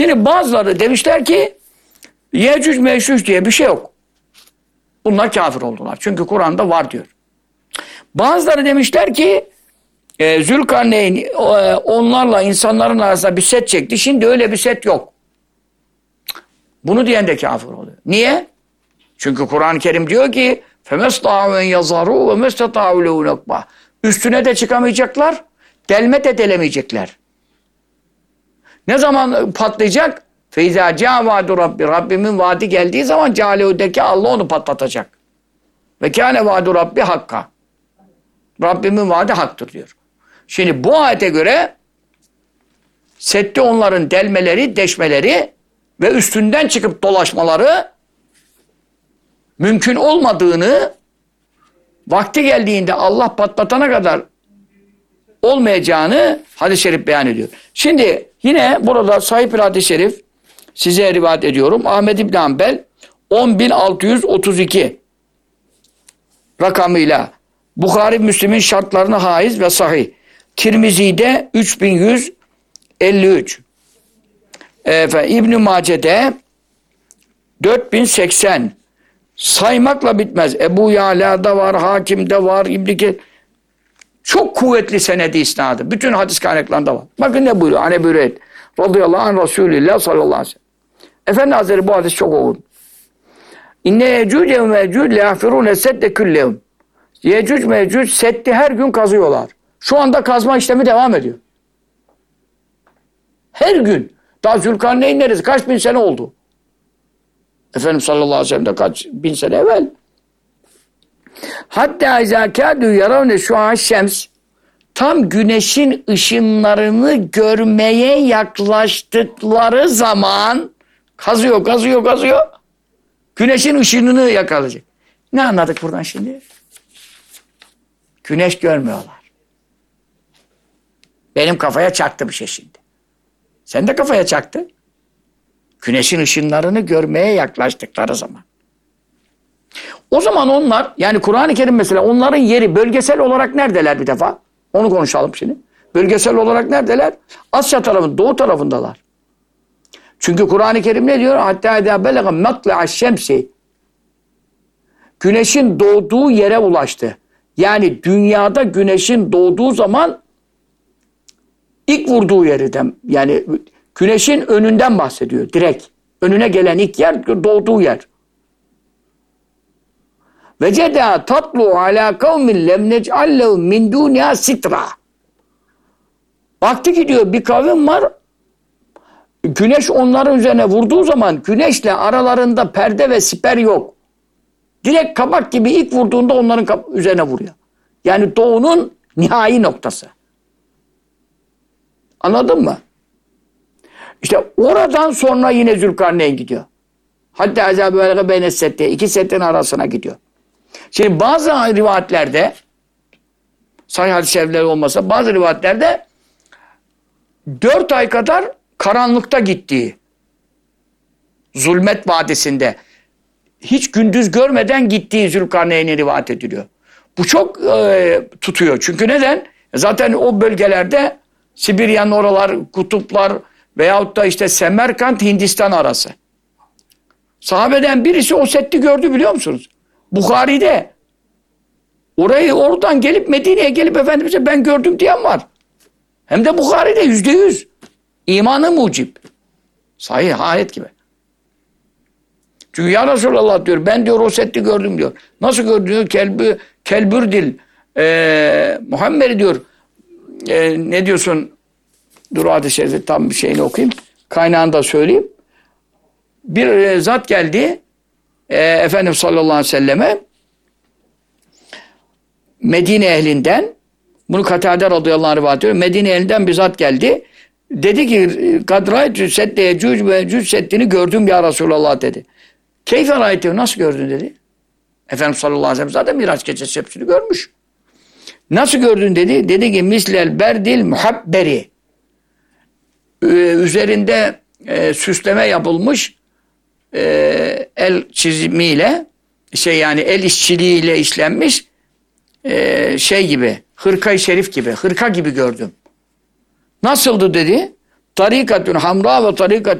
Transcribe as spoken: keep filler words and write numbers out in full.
Şimdi bazıları demişler ki Yecüc Mecüc diye bir şey yok. Bunlar kafir oldular. Çünkü Kur'an'da var diyor. Bazıları demişler ki e, Zülkarneyn e, onlarla insanların arasında bir set çekti. Şimdi öyle bir set yok. Bunu diyen de kafir oluyor. Niye? Çünkü Kur'an-ı Kerim diyor ki فَمَسْطَعُوا اَنْ يَظَرُوا وَمَسْتَطَعُوا لَهُ نَقْبَةً Üstüne de çıkamayacaklar, delme de delemeyecekler. Ne zaman patlayacak? فَاِذَا جَاءَ وَعْدُ رَبِّ Rabbimin vaadi geldiği zaman Câlehu'daki Allah onu patlatacak. Ve kâne vâdu Rabbi hakka. Rabbimin vaadi haktır diyor. Şimdi bu ayete göre sette onların delmeleri, deşmeleri ve üstünden çıkıp dolaşmaları mümkün olmadığını vakti geldiğinde Allah patlatana kadar olmayacağını hadis-i şerif beyan ediyor. Şimdi yine burada sahih bir hadis-i şerif size rivayet ediyorum. Ahmed İbn Hanbel on bin altı yüz otuz iki rakamıyla Bukhari Müslim'in şartlarına haiz ve sahih. Tirmizi'de üç bin yüz elli üç. Efendim, İbn-i Mace'de dört bin seksen. Saymakla bitmez. Ebu Ya'la'da var, Hakim'de var, İbn-i çok kuvvetli senedi isnadı. Bütün hadis kaynaklarında var. Bakın ne buyuruyor? Hani buyuruyor. Radıyallahu anh Resulillah sallallahu aleyhi ve sellem. Efendi Hazretleri bu hadis çok oğun. İnne yecüce ve mecüc lehafirune sedde küllehum. Yecüc mecüc setti her gün kazıyorlar. Şu anda kazma işlemi devam ediyor. Her gün. Daha Zülkarneyn neresi? Kaç bin sene oldu? Efendimiz sallallahu aleyhi ve sellem'de kaç bin sene evvel. Hatta izâ kâdû yaravne şuâ şems. Tam güneşin ışınlarını görmeye yaklaştıkları zaman kazıyor, kazıyor, kazıyor. Güneşin ışınını yakalayacak. Ne anladık buradan şimdi? Güneş görmüyorlar. Benim kafaya çaktı bir şey şimdi. Sen de kafaya çaktı. Güneşin ışınlarını görmeye yaklaştıkları zaman. O zaman onlar, yani Kur'an-ı Kerim mesela onların yeri bölgesel olarak neredeler bir defa? Onu konuşalım şimdi. Bölgesel olarak neredeler? Asya tarafında, doğu tarafındalar. Çünkü Kur'an-ı Kerim ne diyor? Hatta idâ belâga matla'a şemsi. Güneşin doğduğu yere ulaştı. Yani dünyada güneşin doğduğu zaman ilk vurduğu yerden, yani güneşin önünden bahsediyor direkt. Önüne gelen ilk yer doğduğu yer. Ve ceda tatlu ala kavmin lem nec'allehu min dunya sitra. Baktı ki diyor bir kavim var. Güneş onların üzerine vurduğu zaman güneşle aralarında perde ve siper yok. Direkt kabak gibi ilk vurduğunda onların üzerine vuruyor. Yani doğunun nihai noktası. Anladın mı? İşte oradan sonra yine Zülkarneyn gidiyor. Hatta azâb-ı velge beyne setteye. İki settin arasına gidiyor. Şimdi bazı rivayetlerde sahih hadis-i şerifler olmasa bazı rivayetlerde dört ay kadar karanlıkta gittiği Zulmet Vadisi'nde hiç gündüz görmeden gittiği Zülkarneyn'i rivayet ediliyor. Bu çok e, tutuyor. Çünkü neden? Zaten o bölgelerde Sibirya'nın oralar, kutuplar veyahut da işte Semerkant, Hindistan arası. Sahabeden birisi o setti gördü biliyor musunuz? Bukhari'de. Orayı oradan gelip Medine'ye gelip Efendimiz'e ben gördüm diyen var. Hem de Bukhari'de yüzde yüz. İmanı mucib. Sahih ayet gibi. Çünkü ya Resulallah diyor ben diyor o setti gördüm diyor. Nasıl gördün diyor? Kelbü, kelbürdil ee, Muhammed diyor e, ne diyorsun? Dur hadis-i şerifi tam bir şeyini okuyayım. Kaynağını da söyleyeyim. Bir e, zat geldi e, Efendimiz sallallahu aleyhi ve selleme Medine ehlinden, bunu Katade radıyallahu anh rivayet ediyor. Medine ehlinden bir zat geldi. Dedi ki kadraytü sette yecüc ve yecüc settini gördüm ya Resulallah dedi. Keyfe rayetü nasıl gördün dedi. Efendimiz sallallahu aleyhi ve sellem zaten Miraç gecesi hepsini görmüş. Nasıl gördün dedi. Dedi ki mislel berdil muhabberi. Ee, üzerinde e, süsleme yapılmış e, el çizimiyle şey yani el işçiliğiyle işlenmiş e, şey gibi hırka-i şerif gibi hırka gibi gördüm. Nasıldı dedi. Tarikatun hamra ve tarikatun